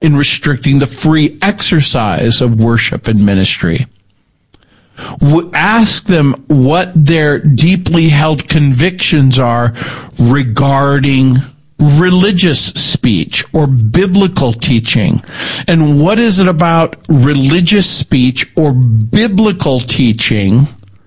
in restricting the free exercise of worship and ministry. Ask them what their deeply held convictions are regarding religious speech or biblical teaching. And what is it about religious speech or biblical teaching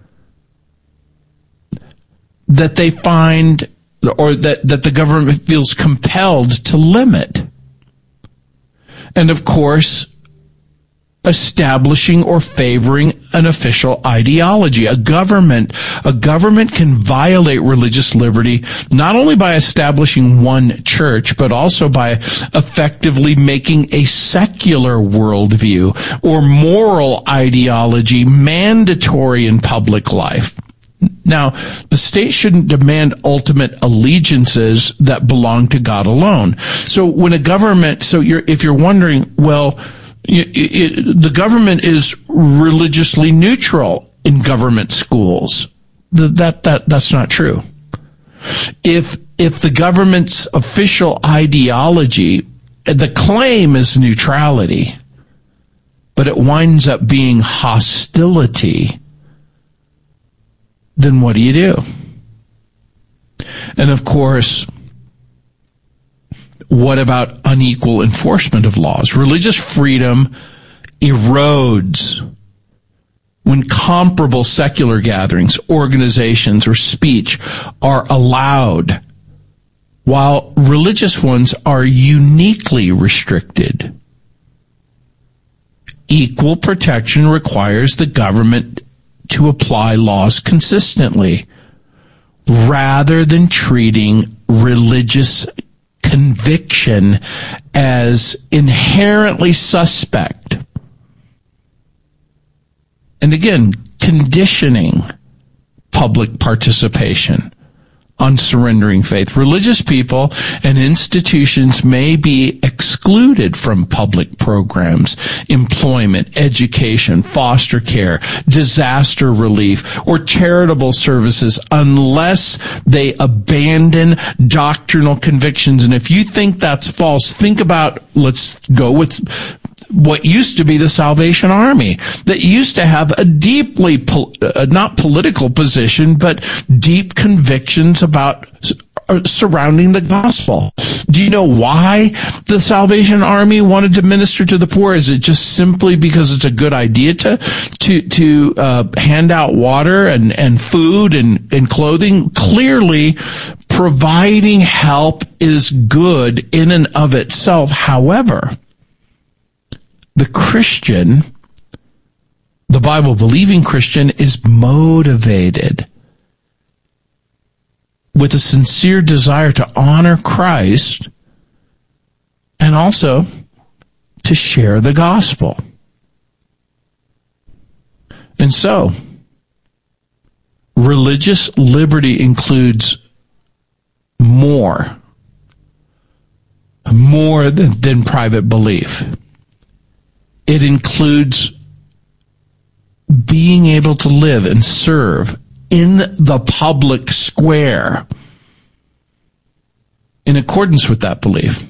that they find, or that the government feels compelled to limit? And of course, establishing or favoring an official ideology. A government can violate religious liberty not only by establishing one church, but also by effectively making a secular worldview or moral ideology mandatory in public life. Now, the state shouldn't demand ultimate allegiances that belong to God alone. So when a government, if you're wondering, well, the government is religiously neutral in government schools. That's not true. If the government's official ideology, the claim is neutrality, but it winds up being hostility, then what do you do? And of course, what about unequal enforcement of laws? Religious freedom erodes when comparable secular gatherings, organizations, or speech are allowed, while religious ones are uniquely restricted. Equal protection requires the government to apply laws consistently, rather than treating religious conviction as inherently suspect. And again, conditioning public participation on surrendering faith. Religious people and institutions may be excluded from public programs, employment, education, foster care, disaster relief, or charitable services unless they abandon doctrinal convictions. And if you think that's false, think about, let's go with what used to be the Salvation Army, that used to have a deeply, not political position, but deep convictions about surrounding the gospel. Do you know why the Salvation Army wanted to minister to the poor? Is it just simply because it's a good idea to hand out water and food and clothing? Clearly, providing help is good in and of itself. However, the Christian, the Bible-believing Christian, is motivated with a sincere desire to honor Christ and also to share the gospel. And so, religious liberty includes more than private belief. It includes being able to live and serve in the public square in accordance with that belief.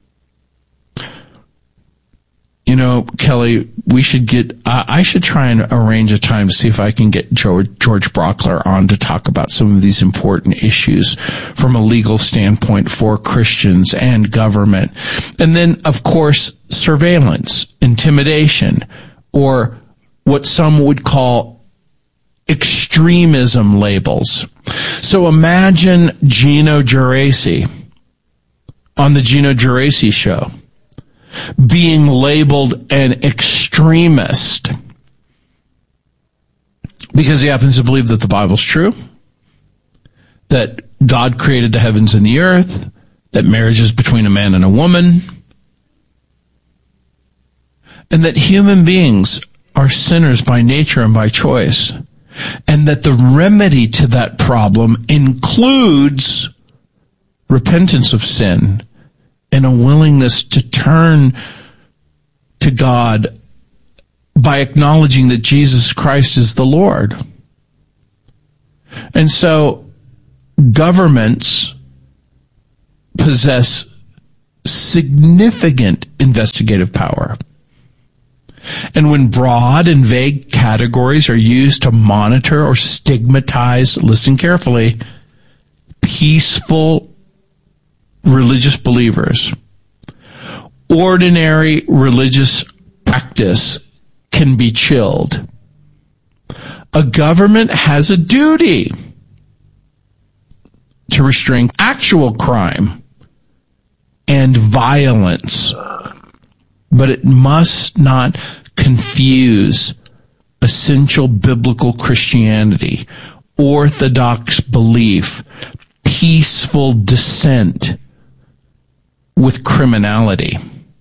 You know, Kelly, I should try and arrange a time to see if I can get George Brockler on to talk about some of these important issues from a legal standpoint for Christians and government. And then, of course, surveillance, intimidation, or what some would call extremism labels. So imagine Gino Geraci on the Gino Geraci show being labeled an extremist because he happens to believe that the Bible's true, that God created the heavens and the earth, that marriage is between a man and a woman, and that human beings are sinners by nature and by choice, and that the remedy to that problem includes repentance of sin and a willingness to turn to God by acknowledging that Jesus Christ is the Lord. And so governments possess significant investigative power. And when broad and vague categories are used to monitor or stigmatize, listen carefully, peaceful religious believers, ordinary religious practice can be chilled. A government has a duty to restrain actual crime and violence, but it must not confuse essential biblical Christianity, orthodox belief, peaceful dissent with criminality.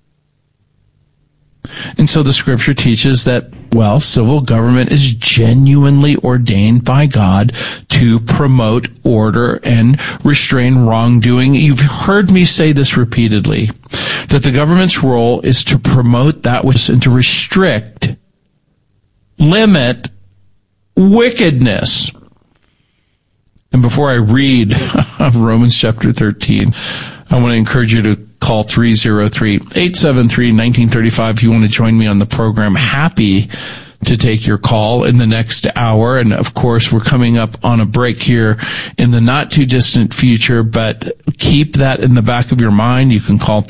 And so the scripture teaches that, well, civil government is genuinely ordained by God to promote order and restrain wrongdoing. You've heard me say this repeatedly, that the government's role is to promote that which and to restrict, limit wickedness. And before I read Romans chapter 13, I want to encourage you to call 303-873-1935 if you want to join me on the program. Happy to take your call in the next hour. And of course, we're coming up on a break here in the not too distant future, but keep that in the back of your mind. You can call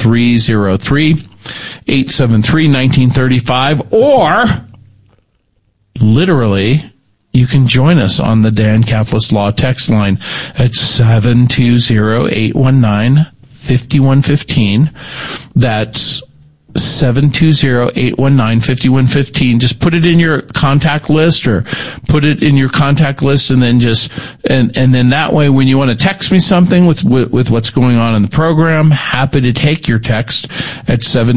303-873-1935, or literally, you can join us on the Dan Caplis Law text line at 720-819-5115. That's 720-819-5115. Just put it in your contact list, or put it in your contact list, and then and then that way, when you want to text me something with what's going on in the program, happy to take your text at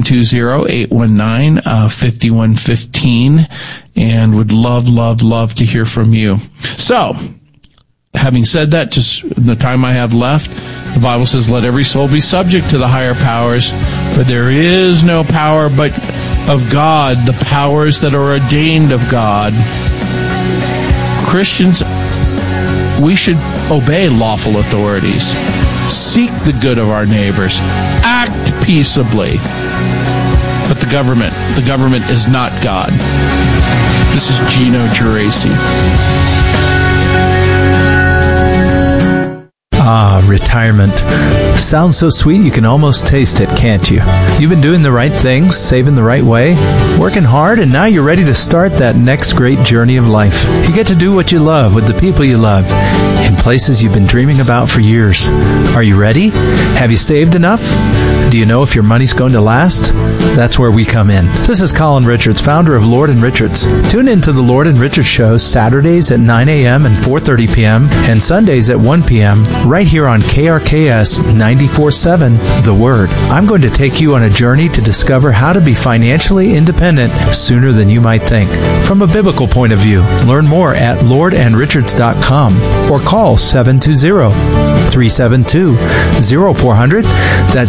720-819-5115, and would love to hear from you. So, having said that, just in the time I have left, the Bible says, let every soul be subject to the higher powers, for there is no power but of God, the powers that are ordained of God. Christians, we should obey lawful authorities, seek the good of our neighbors, act peaceably. But the government is not God. This is Gino Geraci. Retirement. Sounds so sweet you can almost taste it, can't you? You've been doing the right things, saving the right way, working hard, and now you're ready to start that next great journey of life. You get to do what you love with the people you love in places you've been dreaming about for years. Are you ready? Have you saved enough? Do you know if your money's going to last? That's where we come in. This is Colin Richards, founder of Lord & Richards. Tune in to the Lord & Richards show Saturdays at 9 a.m. and 4:30 p.m. and Sundays at 1 p.m. right here on KRKS 94.7, The Word. I'm going to take you on a journey to discover how to be financially independent sooner than you might think. From a biblical point of view, learn more at lordandrichards.com or call 720-372-0400. That's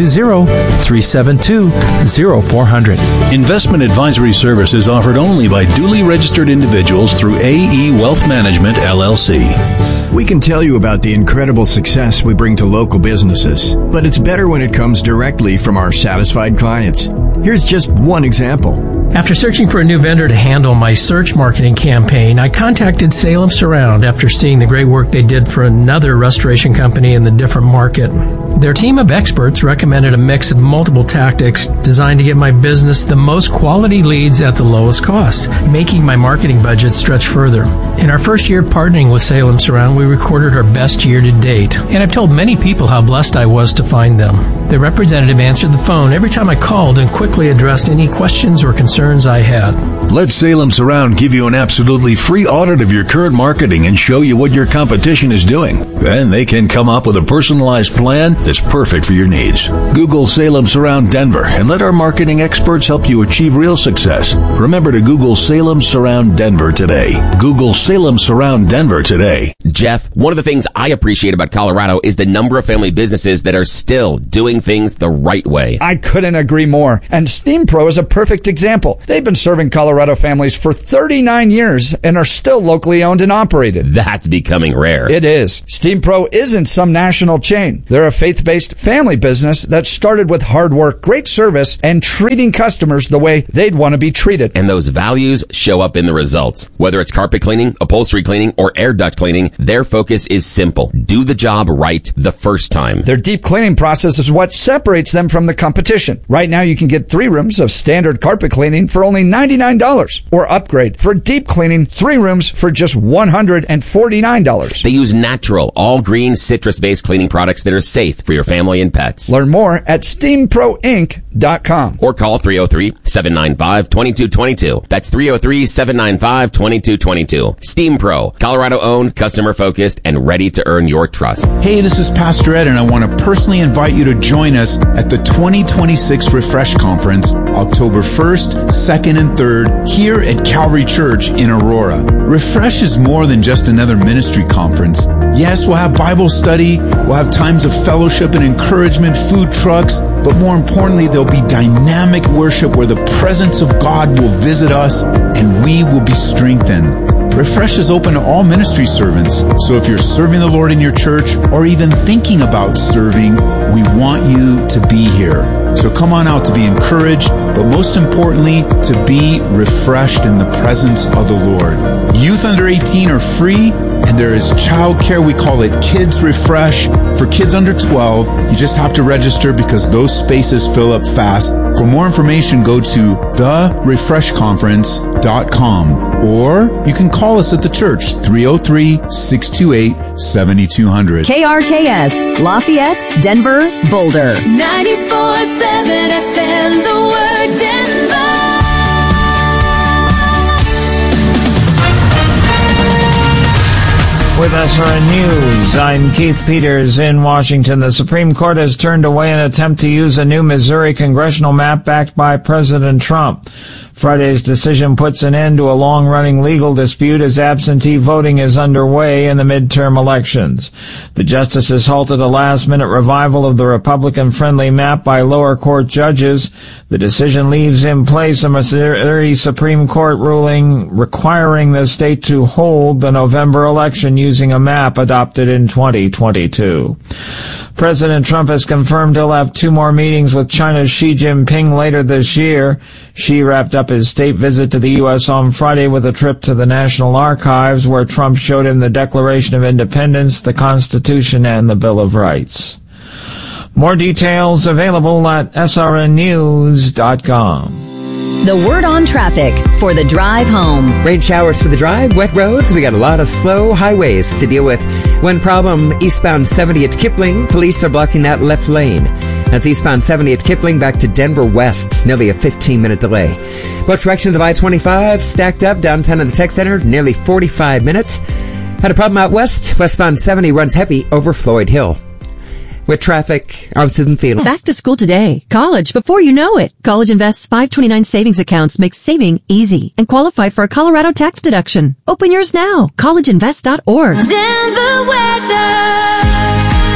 720-372-0400. Investment advisory services offered only by duly registered individuals through AE Wealth Management, LLC. We can tell you about the incredible success we bring to local businesses, but it's better when it comes directly from our satisfied clients. Here's just one example. After searching for a new vendor to handle my search marketing campaign, I contacted Salem Surround after seeing the great work they did for another restoration company in the different market. Their team of experts recommended a mix of multiple tactics designed to get my business the most quality leads at the lowest cost, making my marketing budget stretch further. In our first year partnering with Salem Surround, we recorded our best year to date, and I've told many people how blessed I was to find them. The representative answered the phone every time I called and quickly addressed any questions or concerns I had. Let Salem Surround give you an absolutely free audit of your current marketing and show you what your competition is doing. Then they can come up with a personalized plan that's perfect for your needs. Google Salem Surround Denver and let our marketing experts help you achieve real success. Remember to Google Salem Surround Denver today. Google Salem Surround Denver today. Jeff, one of the things I appreciate about Colorado is the number of family businesses that are still doing things the right way. I couldn't agree more. And Steam Pro is a perfect example. people. They've been serving Colorado families for 39 years and are still locally owned and operated. That's becoming rare. It is. Steam Pro isn't some national chain. They're a faith-based family business that started with hard work, great service, and treating customers the way they'd want to be treated. And those values show up in the results. Whether it's carpet cleaning, upholstery cleaning, or air duct cleaning, their focus is simple. Do the job right the first time. Their deep cleaning process is what separates them from the competition. Right now, you can get 3 rooms of standard carpet cleaning for only $99, or upgrade for deep cleaning 3 rooms for just $149. They use natural, all-green, citrus-based cleaning products that are safe for your family and pets. Learn more at SteamProInc.com. Or call 303-795-2222. That's 303-795-2222. Steam Pro, Colorado-owned, customer-focused, and ready to earn your trust. Hey, this is Pastor Ed, and I want to personally invite you to join us at the 2026 Refresh Conference, October 1st, 2nd, and 3rd, here at Calvary Church in Aurora. Refresh is more than just another ministry conference. Yes, we'll have Bible study, we'll have times of fellowship and encouragement, food trucks, but more importantly, there'll be dynamic worship where the presence of God will visit us and we will be strengthened. Refresh is open to all ministry servants, so if you're serving the Lord in your church or even thinking about serving, we want you to be here. So come on out to be encouraged, but most importantly, to be refreshed in the presence of the Lord. Youth under 18 are free, and there is childcare. We call it Kids Refresh. For kids under 12, you just have to register because those spaces fill up fast. For more information, go to therefreshconference.com, or you can call us at the church, 303-628-7200. KRKS, Lafayette, Denver, Boulder. 94.7 FM, the word Denver. With SRN News, I'm Keith Peters in Washington. The Supreme Court has turned away an attempt to use a new Missouri congressional map backed by President Trump. Friday's decision puts an end to a long-running legal dispute as absentee voting is underway in the midterm elections. The justices halted a last-minute revival of the Republican-friendly map by lower court judges. The decision leaves in place a Missouri Supreme Court ruling requiring the state to hold the November election using a map adopted in 2022. President Trump has confirmed he'll have 2 more meetings with China's Xi Jinping later this year. Xi wrapped up his state visit to the U.S. on Friday with a trip to the National Archives, where Trump showed him the Declaration of Independence, the Constitution, and the Bill of Rights. More details available at srnnews.com. The word on traffic for the drive home. Rain showers for the drive, wet roads. We got a lot of slow highways to deal with. One problem, eastbound 70 at Kipling. Police are blocking that left lane. That's eastbound 70 at Kipling back to Denver West. Nearly a 15-minute delay. Both directions of I-25 stacked up downtown at the Tech Center. Nearly 45 minutes. Had a problem out west. Westbound 70 runs heavy over Floyd Hill. With traffic, I'm Susan Field. Back to school today. College before you know it. College Invest's 529 savings accounts make saving easy and qualify for a Colorado tax deduction. Open yours now. collegeinvest.org. Denver weather.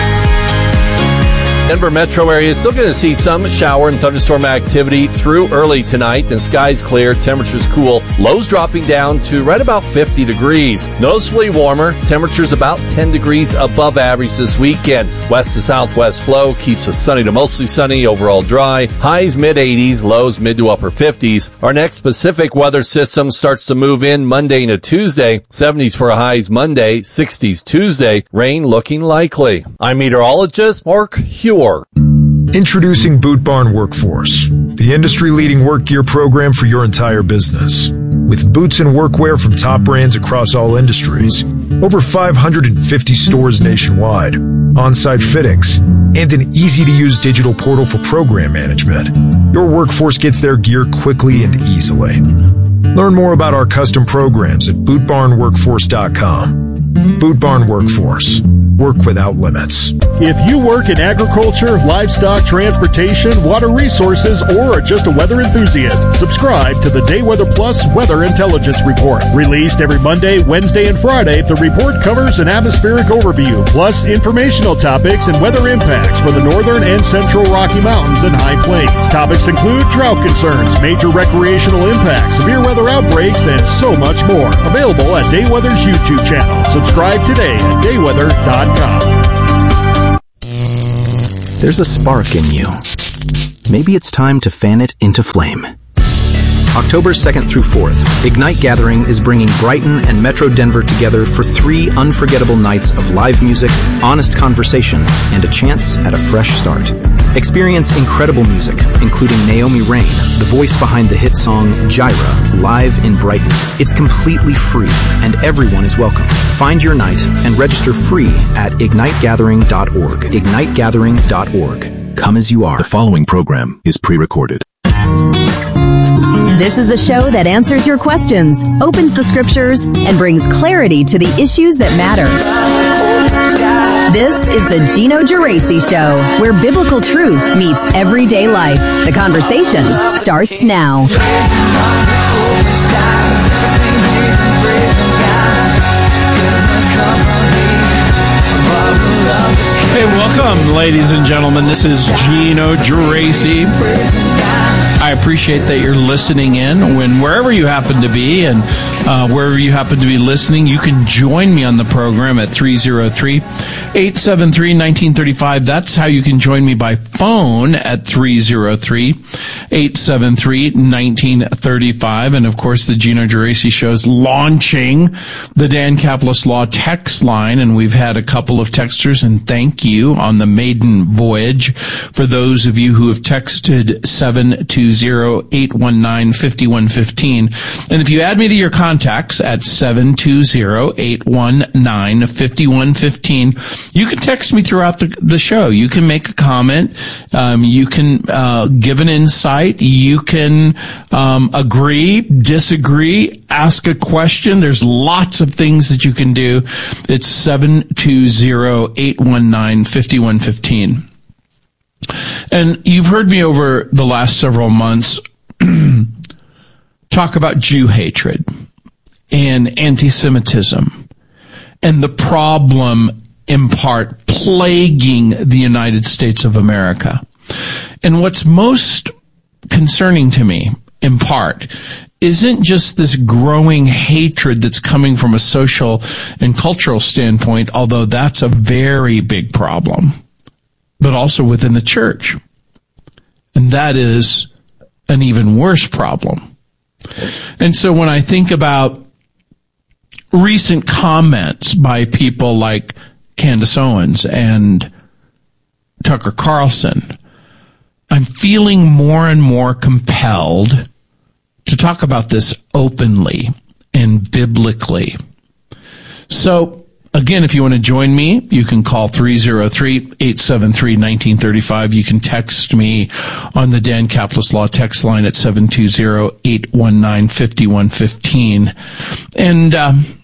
Denver metro area is still going to see some shower and thunderstorm activity through early tonight. Then skies clear, temperatures cool, lows dropping down to right about 50 degrees. Noticeably warmer, temperatures about 10 degrees above average this weekend. West to southwest flow keeps us sunny to mostly sunny, overall dry. Highs mid-80s, lows mid to upper 50s. Our next Pacific weather system starts to move in Monday into Tuesday. 70s for highs Monday, 60s Tuesday. Rain looking likely. I'm meteorologist Mark Hewer. Introducing Boot Barn Workforce, the industry-leading work gear program for your entire business. With boots and workwear from top brands across all industries, over 550 stores nationwide, on-site fittings, and an easy-to-use digital portal for program management, your workforce gets their gear quickly and easily. Learn more about our custom programs at bootbarnworkforce.com. Boot Barn Workforce, work without limits. If you work in agriculture, livestock, transportation, water resources, or are just a weather enthusiast, subscribe to the Day Weather Plus Weather Intelligence Report. Released every Monday, Wednesday, and Friday, the report covers an atmospheric overview, plus informational topics and weather impacts for the northern and central Rocky Mountains and High Plains. Topics include drought concerns, major recreational impacts, severe weather outbreaks, and so much more. Available at Day Weather's YouTube channel. Subscribe today at dayweather.com. There's a spark in you. Maybe it's time to fan it into flame. October 2nd through 4th, Ignite Gathering is bringing Brighton and Metro Denver together for 3 unforgettable nights of live music, honest conversation, and a chance at a fresh start. Experience incredible music, including Naomi Rain, the voice behind the hit song Gyra, live in Brighton. It's completely free, and everyone is welcome. Find your night and register free at ignitegathering.org. ignitegathering.org. Come as you are. The following program is pre-recorded. This is the show that answers your questions, opens the scriptures, and brings clarity to the issues that matter. This is the Gino Geraci Show, where biblical truth meets everyday life. The conversation starts now. Hey, welcome, ladies and gentlemen. This is Gino Geraci. I appreciate that you're listening in. Wherever you happen to be and wherever you happen to be listening, you can join me on the program at 303-873-1935. That's how you can join me by phone at 303-873-1935. And, of course, the Gino Geraci Show is launching the Dan Caplis Law text line, and we've had a couple of texters, and thank you on the maiden voyage for those of you who have texted 720-819-5115. And if you add me to your contacts at 720-819-5115, you can text me throughout the show. You can make a comment. You can give an insight. You can agree, disagree, ask a question. There's lots of things that you can do. It's 720-819-5115. And you've heard me over the last several months talk about Jew hatred and anti-Semitism and the problem, in part, plaguing the United States of America. And what's most concerning to me, in part, isn't just this growing hatred that's coming from a social and cultural standpoint, although that's a very big problem, but also within the church. And that is an even worse problem. And so when I think about recent comments by people like Candace Owens and Tucker Carlson, I'm feeling more and more compelled to talk about this openly and biblically. So, again, if you want to join me, you can call 303-873-1935. You can text me on the Dan Caplis Law text line at 720-819-5115. And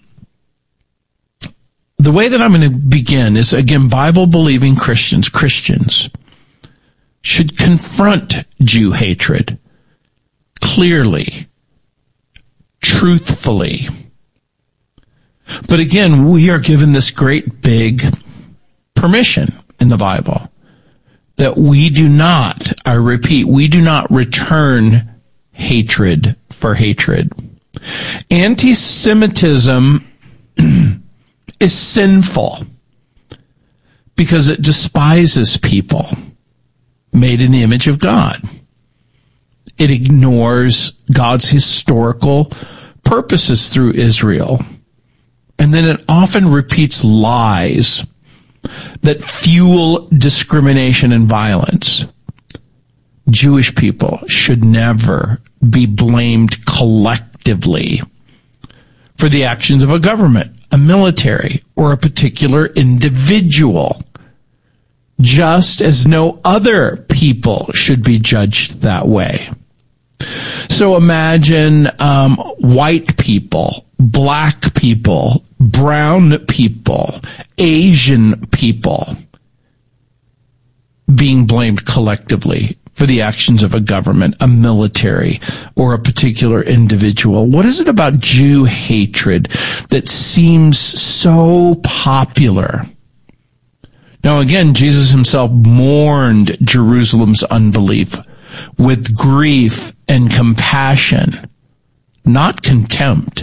the way that I'm going to begin is, again, Bible-believing Christians should confront Jew hatred clearly, truthfully. But again, we are given this great big permission in the Bible that we do not, I repeat, we do not return hatred for hatred. Anti-Semitism is sinful because it despises people made in the image of God. It ignores God's historical purposes through Israel. And then it often repeats lies that fuel discrimination and violence. Jewish people should never be blamed collectively for the actions of a government, a military, or a particular individual, just as no other people should be judged that way. So imagine white people, black people, brown people, Asian people being blamed collectively for the actions of a government, a military, or a particular individual. What is it about Jew hatred that seems so popular? Now, again, Jesus himself mourned Jerusalem's unbelief with grief and compassion, not contempt.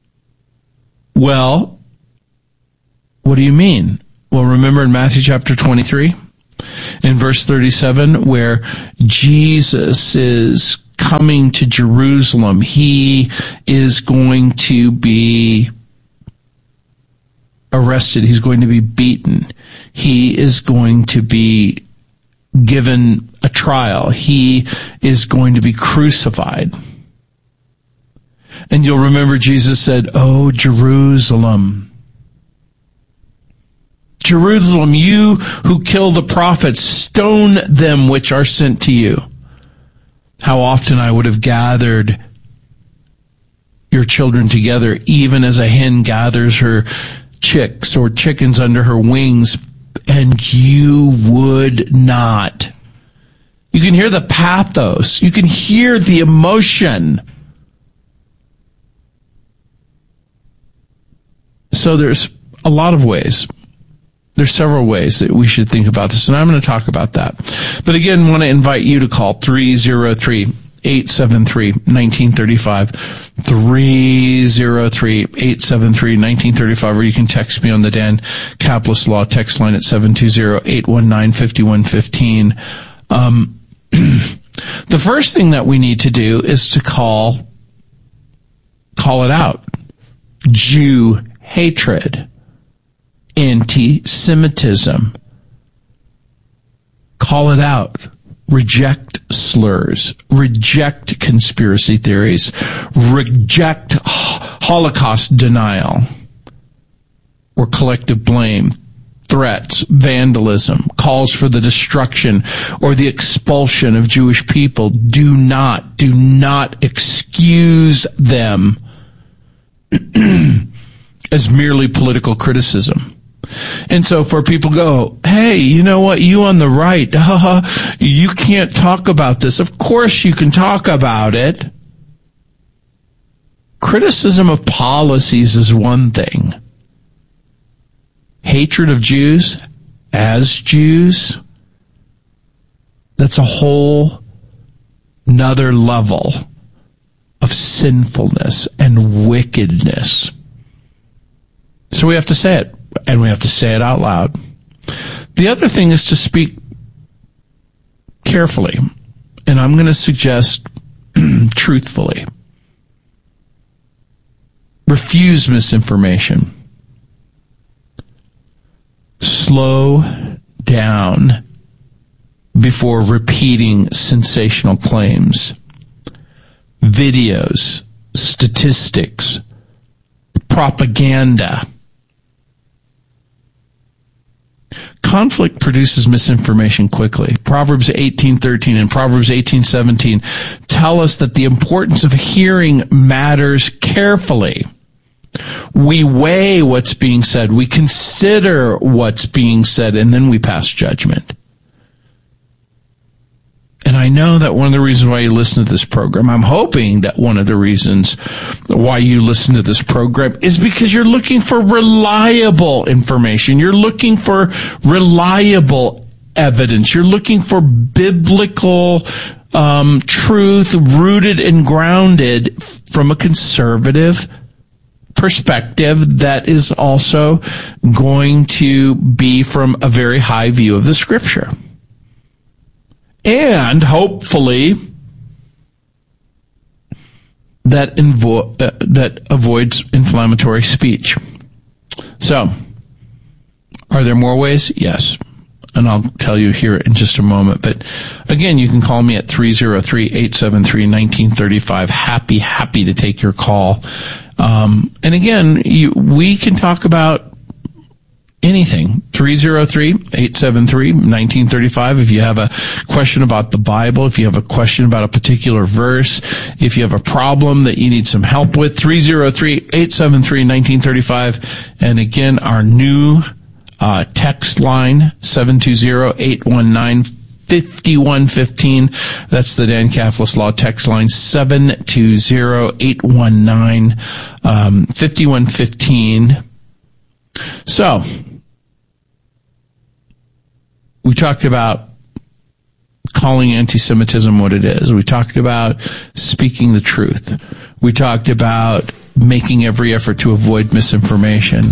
Well, what do you mean? Well, remember in Matthew chapter 23, in verse 37, where Jesus is coming to Jerusalem, he is going to be arrested. He's going to be beaten. He is going to be given a trial. He is going to be crucified. And you'll remember Jesus said, "Oh, Jerusalem, Jerusalem, you who kill the prophets, stone them which are sent to you. How often I would have gathered your children together, even as a hen gathers her chicks or chickens under her wings, and you would not." You can hear the pathos. You can hear the emotion. So there's a lot of ways. There's several ways that we should think about this, and I'm going to talk about that. But again, I want to invite you to call 303-873-1935, 303-873-1935, or you can text me on the Dan Caplis Law text line at 720-819-5115. The first thing that we need to do is to call it out. Jew hatred, anti-Semitism. Call it out. Reject slurs. Reject conspiracy theories. Reject Holocaust denial or collective blame. Threats, vandalism, calls for the destruction or the expulsion of Jewish people. Do not excuse them as merely political criticism. And so for people go, hey, you know what, you on the right, you can't talk about this. Of course you can talk about it. Criticism of policies is one thing. Hatred of Jews as Jews, that's a whole nother level of sinfulness and wickedness. So we have to say it, and we have to say it out loud. The other thing is to speak carefully, and I'm going to suggest truthfully. Refuse misinformation. Slow down before repeating sensational claims. Videos, statistics, propaganda. Conflict produces misinformation quickly. Proverbs 18:13 and Proverbs 18:17 tell us that the importance of hearing matters carefully. We weigh what's being said, we consider what's being said, and then we pass judgment. And I know that one of the reasons why you listen to this program, I'm hoping that one of the reasons why you listen to this program is because you're looking for reliable information. You're looking for reliable evidence. You're looking for biblical truth rooted and grounded from a conservative perspective that is also going to be from a very high view of the Scripture. And hopefully that avoids inflammatory speech. So, are there more ways? Yes. And I'll tell you here in just a moment. But again, you can call me at 303-873-1935. Happy to take your call. And again, we can talk about anything. 303-873-1935. If you have a question about the Bible, if you have a question about a particular verse, if you have a problem that you need some help with, 303-873-1935. And again, our new text line, 720-819-5115. That's the Dan Catholic Law text line, 720-819-5115. So, we talked about calling anti-Semitism what it is. We talked about speaking the truth. We talked about making every effort to avoid misinformation.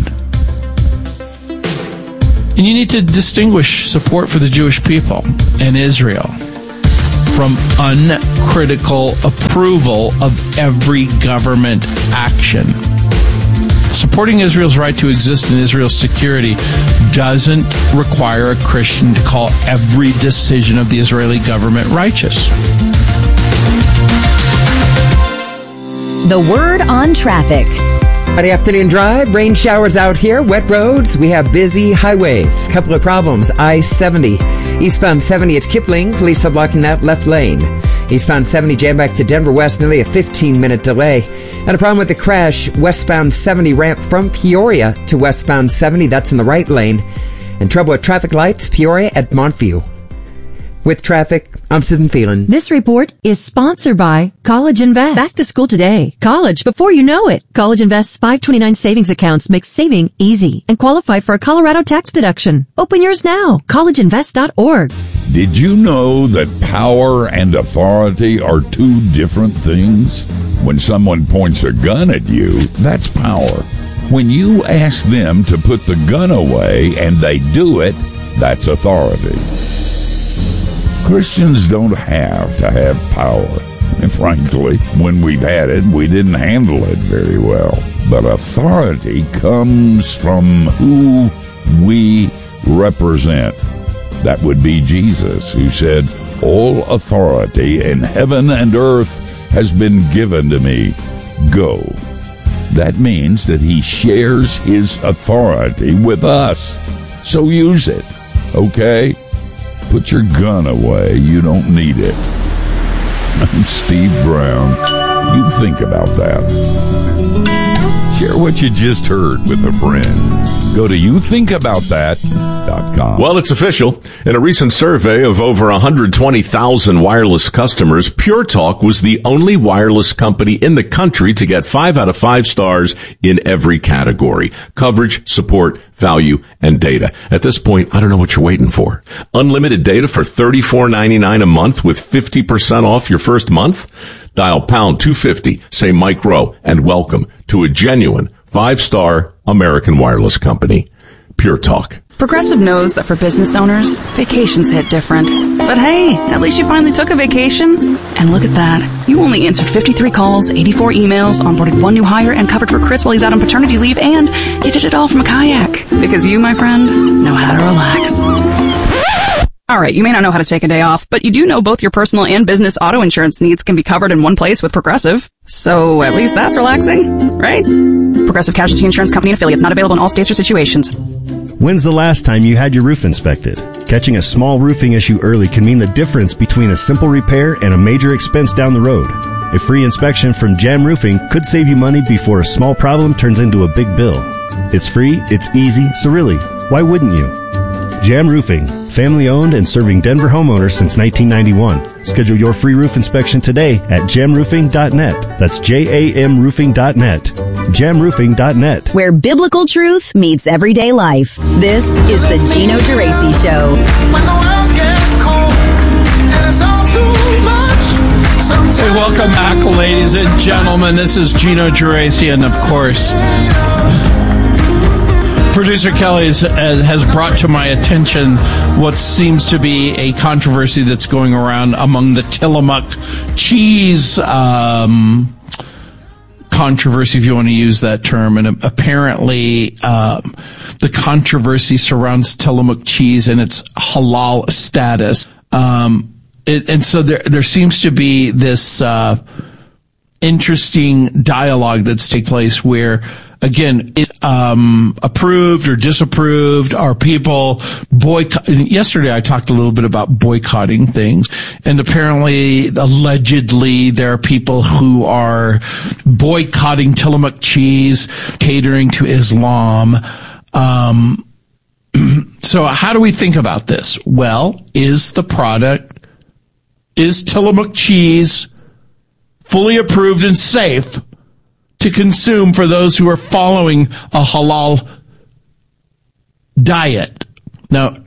And you need to distinguish support for the Jewish people and Israel from uncritical approval of every government action. Supporting Israel's right to exist and Israel's security doesn't require a Christian to call every decision of the Israeli government righteous. The word on traffic. Friday afternoon drive, rain showers out here, wet roads, we have busy highways. Couple of problems. I-70, eastbound 70 at Kipling, police are blocking that left lane. Eastbound 70 jam back to Denver West, nearly a 15-minute delay. And a problem with the crash, westbound 70 ramp from Peoria to westbound 70, that's in the right lane. And trouble with traffic lights, Peoria at Montview. With traffic, I'm Susan Phelan. This report is sponsored by College Invest. Back to school today. College before you know it. College Invest's 529 savings accounts make saving easy and qualify for a Colorado tax deduction. Open yours now. collegeinvest.org. Did you know that power and authority are two different things? When someone points a gun at you, that's power. When you ask them to put the gun away and they do it, that's authority. Christians don't have to have power. And frankly, when we've had it, we didn't handle it very well. But authority comes from who we represent. That would be Jesus, who said, "All authority in heaven and earth has been given to me. Go." That means that he shares his authority with us. So use it, okay? Put your gun away. You don't need it. I'm Steve Brown. You think about that. Share what you just heard with a friend. Go to youthinkaboutthat.com. Well, it's official. In a recent survey of over 120,000 wireless customers, Pure Talk was the only wireless company in the country to get 5 out of 5 stars in every category: coverage, support, value, and data. At this point, I don't know what you're waiting for. Unlimited data for $34.99 a month with 50% off your first month? Dial pound 250, say Mike Rowe, and welcome to a genuine 5-star American wireless company. Pure Talk. Progressive knows that for business owners, vacations hit different. But hey, at least you finally took a vacation. And look at that. You only answered 53 calls, 84 emails, onboarded 1 new hire, and covered for Chris while he's out on paternity leave, and you did it all from a kayak. Because you, my friend, know how to relax. Alright, you may not know how to take a day off, but you do know both your personal and business auto insurance needs can be covered in one place with Progressive. So at least that's relaxing, right? Progressive Casualty Insurance Company and affiliates, not available in all states or situations. When's the last time you had your roof inspected? Catching a small roofing issue early can mean the difference between a simple repair and a major expense down the road. A free inspection from Jam Roofing could save you money before a small problem turns into a big bill. It's free, it's easy, so really, why wouldn't you? Jam Roofing, family-owned and serving Denver homeowners since 1991. Schedule your free roof inspection today at jamroofing.net. That's jamroofing.net. jamroofing.net. Where biblical truth meets everyday life. This is the Gino Geraci Show. When the world gets cold and it's all too much. Hey, welcome back, ladies and gentlemen. This is Gino Geraci, and of course, Producer Kelly has brought to my attention what seems to be a controversy that's going around among the Tillamook cheese controversy, if you want to use that term. And apparently the controversy surrounds Tillamook cheese and its halal status. And so there seems to be this interesting dialogue that's taking place where Again, approved or disapproved? Are people yesterday I talked a little bit about boycotting things, and apparently, allegedly, there are people who are boycotting Tillamook cheese, catering to Islam. So how do we think about this? Well, is Tillamook cheese fully approved and safe to consume for those who are following a halal diet? Now,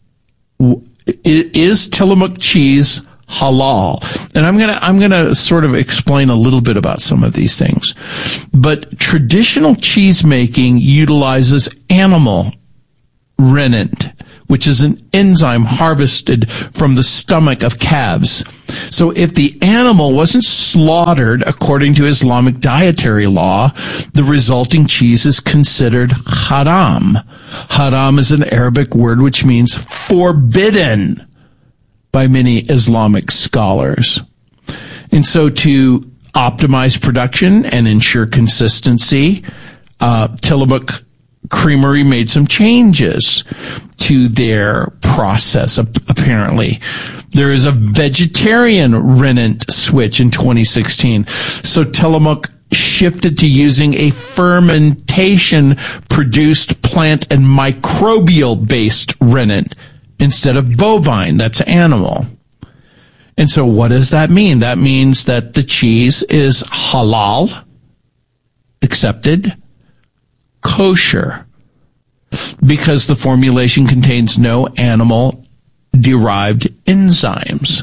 is Tillamook cheese halal? And I'm gonna sort of explain a little bit about some of these things. But traditional cheese making utilizes animal rennet, which is an enzyme harvested from the stomach of calves. So if the animal wasn't slaughtered according to Islamic dietary law, the resulting cheese is considered haram. Haram is an Arabic word which means forbidden by many Islamic scholars. And so to optimize production and ensure consistency, Tillamook Creamery made some changes to their process, apparently. There is a vegetarian rennet switch in 2016. So Tillamook shifted to using a fermentation-produced plant and microbial-based rennet instead of bovine. That's animal. And so what does that mean? That means that the cheese is halal, accepted, kosher, because the formulation contains no animal-derived enzymes.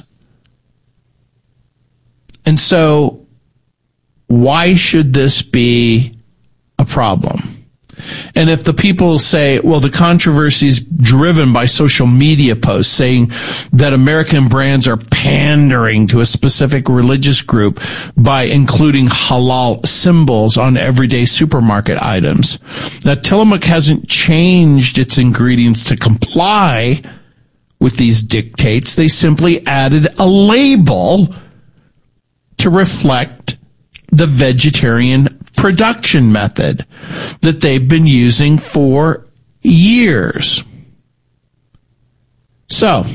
And so, why should this be a problem? And if the people say, well, the controversy is driven by social media posts saying that American brands are pandering to a specific religious group by including halal symbols on everyday supermarket items. Now, Tillamook hasn't changed its ingredients to comply with these dictates. They simply added a label to reflect the vegetarian production method that they've been using for years. So,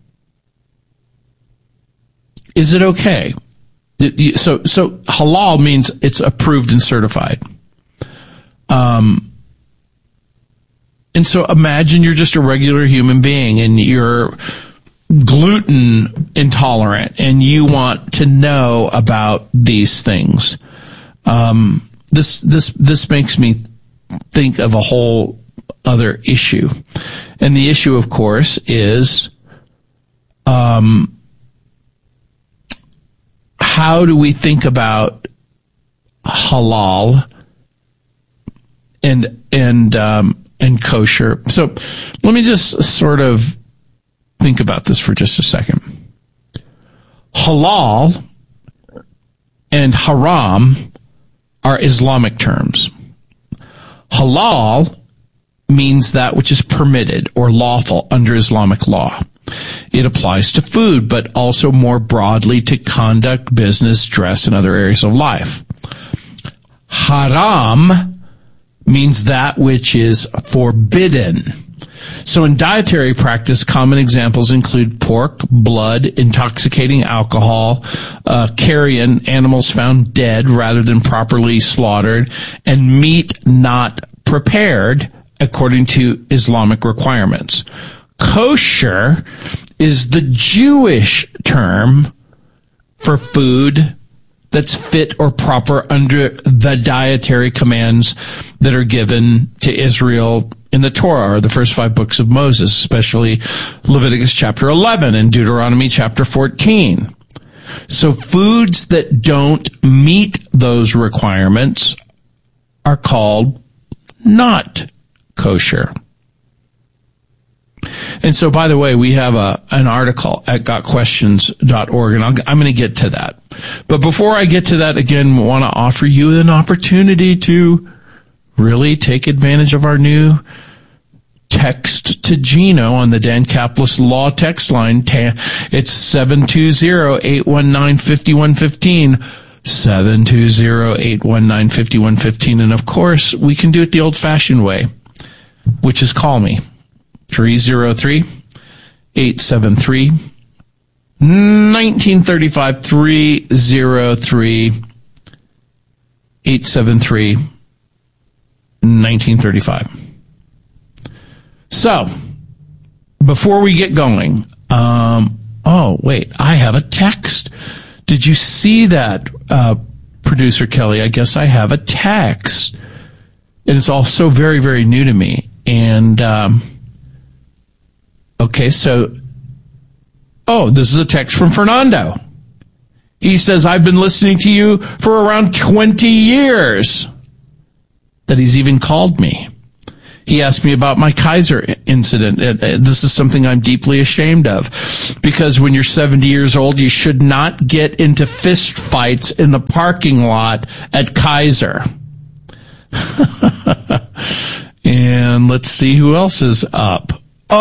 is it okay? So halal means it's approved and certified. And so imagine you're just a regular human being and you're gluten intolerant and you want to know about these things. This makes me think of a whole other issue. And the issue, of course, is, how do we think about halal and kosher? So let me just sort of think about this for just a second. Halal and haram are Islamic terms. Halal means that which is permitted or lawful under Islamic law. It applies to food, but also more broadly to conduct, business, dress, and other areas of life. Haram means that which is forbidden. So in dietary practice, common examples include pork, blood, intoxicating alcohol, carrion, animals found dead rather than properly slaughtered, and meat not prepared according to Islamic requirements. Kosher is the Jewish term for food that's fit or proper under the dietary commands that are given to Israel in the Torah, or the first 5 books of Moses, especially Leviticus chapter 11 and Deuteronomy chapter 14. So foods that don't meet those requirements are called not kosher. And so, by the way, we have an article at gotquestions.org, and I'm going to get to that. But before I get to that, again, I want to offer you an opportunity to really take advantage of our new text to Gino on the Dan Caplis Law text line. It's 720-819-5115. 720-819-5115. And of course, we can do it the old-fashioned way, which is call me. 303-873-1935. 303-873-1935. So, before we get going, wait, I have a text. Did you see that, Producer Kelly? I guess I have a text. And it's also very, very new to me. And, okay, so, this is a text from Fernando. He says, I've been listening to you for around 20 years. That he's even called me. He asked me about my Kaiser incident. This is something I'm deeply ashamed of, because when you're 70 years old, you should not get into fist fights in the parking lot at Kaiser. And let's see who else is up.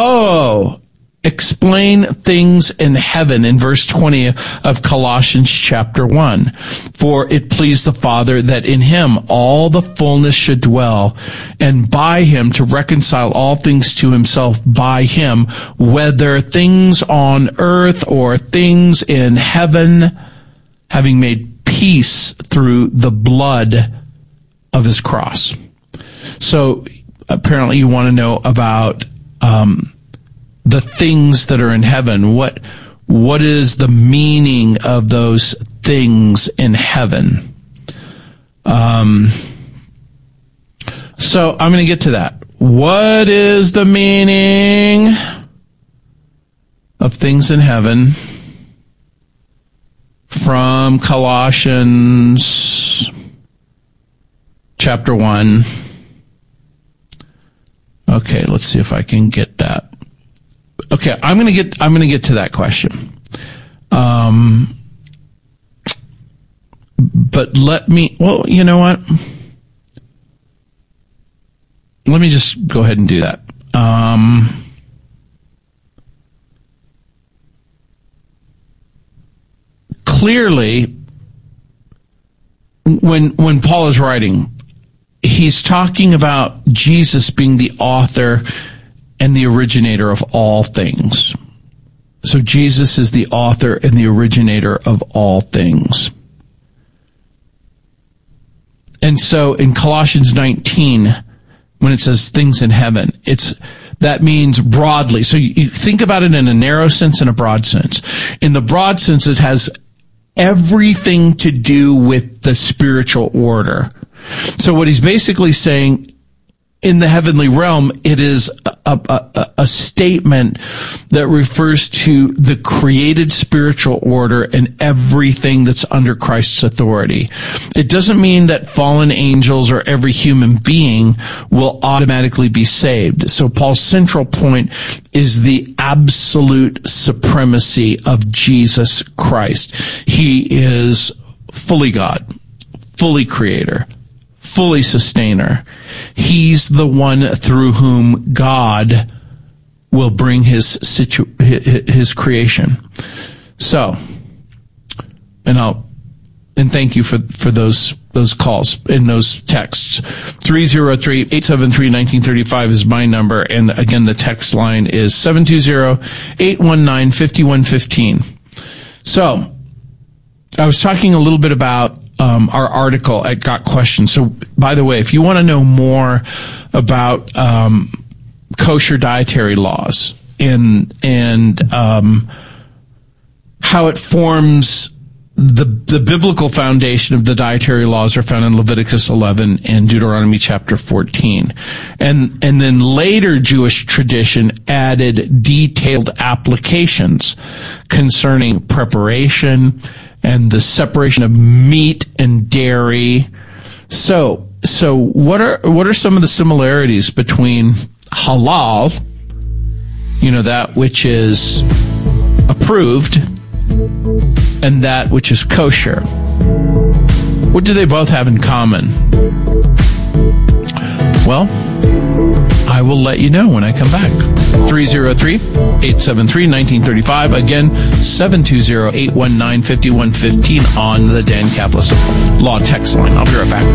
Explain things in heaven in verse 20 of Colossians chapter 1. For it pleased the Father that in him all the fullness should dwell, and by him to reconcile all things to himself by him, whether things on earth or things in heaven, having made peace through the blood of his cross. So apparently you want to know about the things that are in heaven. What is the meaning of those things in heaven? So I'm going to get to that. What is the meaning of things in heaven from Colossians chapter 1? Okay, let's see if I can get that. Okay, I'm going to get to that question. But you know what? Let me just go ahead and do that. Clearly, when Paul is writing, he's talking about Jesus being the author and the originator of all things. So Jesus is the author and the originator of all things. And so in Colossians 19, when it says things in heaven, that means broadly. So you think about it in a narrow sense and a broad sense. In the broad sense, it has everything to do with the spiritual order. So what he's basically saying, in the heavenly realm, it is a statement that refers to the created spiritual order and everything that's under Christ's authority. It doesn't mean that fallen angels or every human being will automatically be saved. So Paul's central point is the absolute supremacy of Jesus Christ. He is fully God, fully creator, fully sustainer. He's the one through whom God will bring his creation. So, and thank you for those calls and those texts. 303-873-1935 is my number, and again the text line is 720-819-5115. So, I was talking a little bit about our article at Got Questions. So, by the way, if you want to know more about kosher dietary laws and how it forms the biblical foundation of the dietary laws, are found in Leviticus 11 and Deuteronomy chapter 14. And then later Jewish tradition added detailed applications concerning preparation and the separation of meat and dairy. So what are some of the similarities between halal, that which is approved, and that which is kosher? What do they both have in common? Well, I I will let you know when I come back. 303-873-1935. Again, 720-819-5115 on the Dan Caplis Law text line. I'll be right back.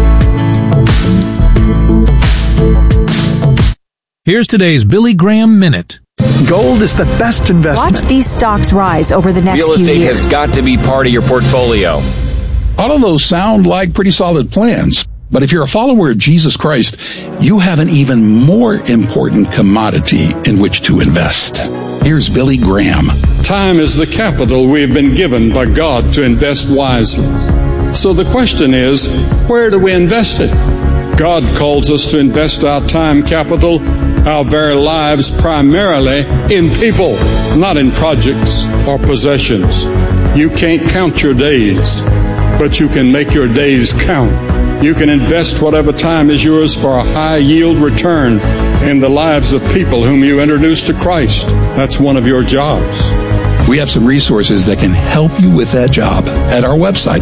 Here's today's Billy Graham Minute. Gold is the best investment. Watch these stocks rise over the next few years. Real estate has got to be part of your portfolio. All of those sound like pretty solid plans. But if you're a follower of Jesus Christ, you have an even more important commodity in which to invest. Here's Billy Graham. Time is the capital we have been given by God to invest wisely. So the question is, where do we invest it? God calls us to invest our time capital, our very lives, primarily in people, not in projects or possessions. You can't count your days, but you can make your days count. You can invest whatever time is yours for a high yield return in the lives of people whom you introduce to Christ. That's one of your jobs. We have some resources that can help you with that job at our website,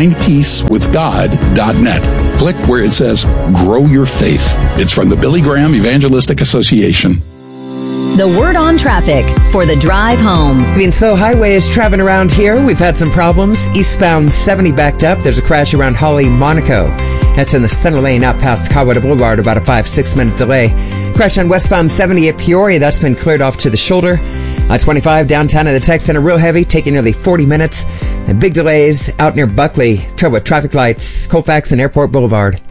findpeacewithgod.net. Click where it says Grow Your Faith. It's from the Billy Graham Evangelistic Association. The word on traffic for the drive home. Being slow highways traveling around here. We've had some problems. Eastbound 70 backed up. There's a crash around Holly, Monaco. That's in the center lane out past Coweta Boulevard, about a 5-6 minute delay. Crash on westbound 70 at Peoria. That's been cleared off to the shoulder. I-25 downtown at the Tech Center, real heavy, taking nearly 40 minutes. And big delays out near Buckley. Trouble with traffic lights, Colfax and Airport Boulevard.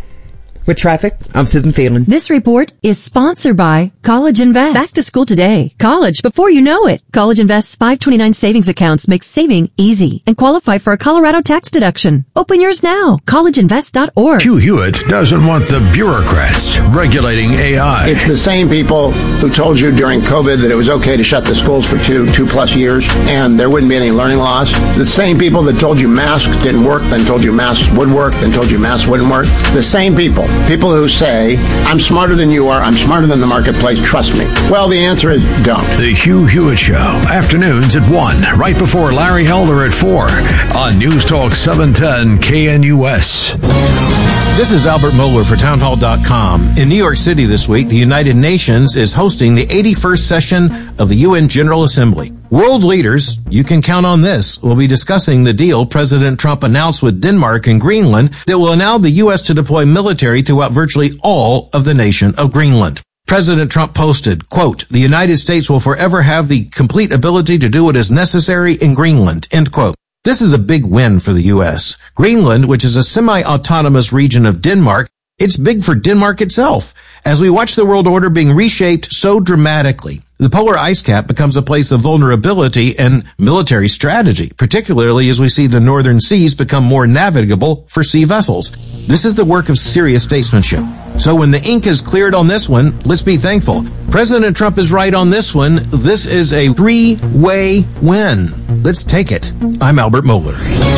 With traffic, I'm Susan Phelan. This report is sponsored by College Invest. Back to school today. College before you know it. College Invest's 529 savings accounts make saving easy and qualify for a Colorado tax deduction. Open yours now. CollegeInvest.org. Hugh Hewitt doesn't want the bureaucrats regulating AI. It's the same people who told you during COVID that it was okay to shut the schools for two plus years and there wouldn't be any learning loss. The same people that told you masks didn't work, then told you masks would work, then told you masks wouldn't work. The same people. People who say, I'm smarter than you are, I'm smarter than the marketplace, trust me. Well, the answer is don't. The Hugh Hewitt Show, afternoons at 1, right before Larry Helder at 4, on News Talk 710 KNUS. This is Albert Mohler for Townhall.com. In New York City this week, the United Nations is hosting the 81st session of the UN General Assembly. World leaders, you can count on this, will be discussing the deal President Trump announced with Denmark and Greenland that will allow the U.S. to deploy military throughout virtually all of the nation of Greenland. President Trump posted, quote, the United States will forever have the complete ability to do what is necessary in Greenland, end quote. This is a big win for the U.S. Greenland, which is a semi-autonomous region of Denmark, it's big for Denmark itself. As we watch the world order being reshaped so dramatically, the polar ice cap becomes a place of vulnerability and military strategy, particularly as we see the northern seas become more navigable for sea vessels. This is the work of serious statesmanship. So when the ink is cleared on this one, let's be thankful. President Trump is right on this one. This is a three-way win. Let's take it. I'm Albert Mohler.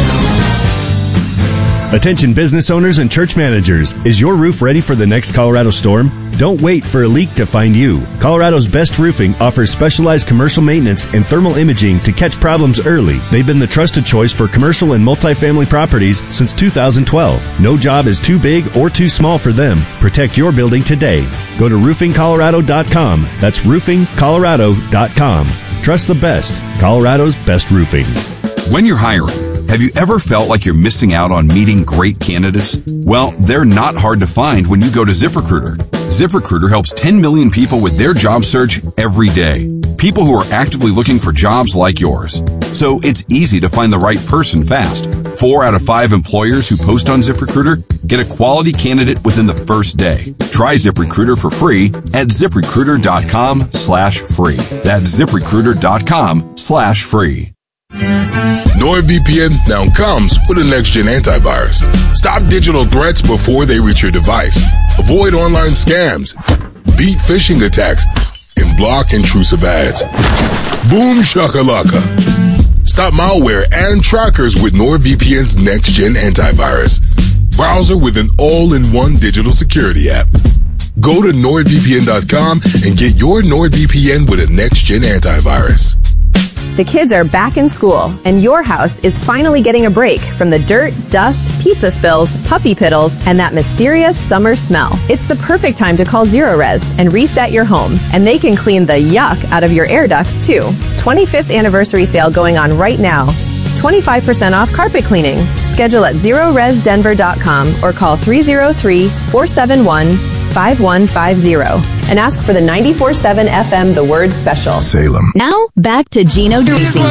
Attention business owners and church managers. Is your roof ready for the next Colorado storm? Don't wait for a leak to find you. Colorado's Best Roofing offers specialized commercial maintenance and thermal imaging to catch problems early. They've been the trusted choice for commercial and multifamily properties since 2012. No job is too big or too small for them. Protect your building today. Go to roofingcolorado.com. That's roofingcolorado.com. Trust the best. Colorado's Best Roofing. When you're hiring, have you ever felt like you're missing out on meeting great candidates? Well, they're not hard to find when you go to ZipRecruiter. ZipRecruiter helps 10 million people with their job search every day. People who are actively looking for jobs like yours. So it's easy to find the right person fast. 4 out of 5 employers who post on ZipRecruiter get a quality candidate within the first day. Try ZipRecruiter for free at ZipRecruiter.com/free. That's ZipRecruiter.com/free. NordVPN now comes with a next-gen antivirus. Stop digital threats before they reach your device. Avoid online scams, beat phishing attacks, and block intrusive ads. Boom shakalaka. Stop malware and trackers with NordVPN's next-gen antivirus. Browser with an all-in-one digital security app. Go to NordVPN.com and get your NordVPN with a next-gen antivirus. The kids are back in school, and your house is finally getting a break from the dirt, dust, pizza spills, puppy piddles, and that mysterious summer smell. It's the perfect time to call Zerorez and reset your home, and they can clean the yuck out of your air ducts, too. 25th anniversary sale going on right now. 25% off carpet cleaning. Schedule at ZeroResDenver.com or call 303-471-5150 and ask for the 94.7 FM The Word Special. Salem. Now, back to Gino DeRisi.